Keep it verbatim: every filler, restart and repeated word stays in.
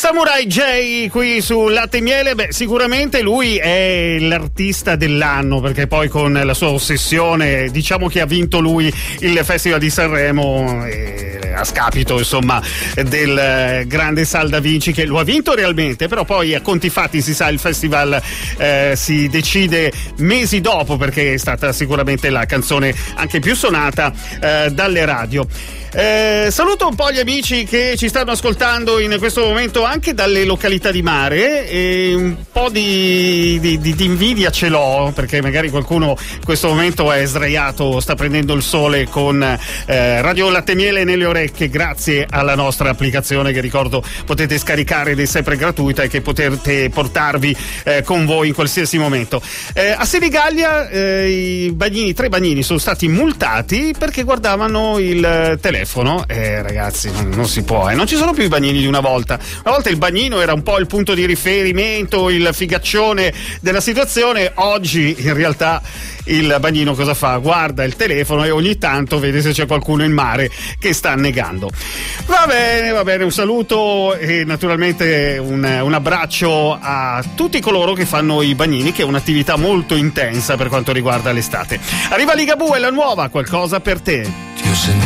Samurai J qui su Latte e Miele. Beh, sicuramente lui è l'artista dell'anno, perché poi con la sua ossessione diciamo che ha vinto lui il Festival di Sanremo eh, a scapito insomma del grande Sal Da Vinci, che lo ha vinto realmente, però poi a conti fatti si sa il festival eh, si decide mesi dopo, perché è stata sicuramente la canzone anche più suonata eh, dalle radio. Eh, saluto un po' gli amici che ci stanno ascoltando in questo momento anche dalle località di mare, e un po' di, di, di, di invidia ce l'ho, perché magari qualcuno in questo momento è sdraiato, sta prendendo il sole con eh, Radio Latte e Miele nelle orecchie, grazie alla nostra applicazione che ricordo potete scaricare ed è sempre gratuita e che potete portarvi eh, con voi in qualsiasi momento. Eh, a Senigallia eh, i bagnini, tre bagnini sono stati multati perché guardavano il telefono. Eh ragazzi, non, non si può, eh. Non ci sono più i bagnini di una volta. Una volta il bagnino era un po' il punto di riferimento, il figaccione della situazione. Oggi in realtà il bagnino cosa fa? Guarda il telefono e ogni tanto vede se c'è qualcuno in mare che sta annegando. Va bene, va bene, un saluto e naturalmente un, un abbraccio a tutti coloro che fanno i bagnini, che è un'attività molto intensa per quanto riguarda l'estate. Arriva Ligabue, la nuova, qualcosa per te. Ti ho sentito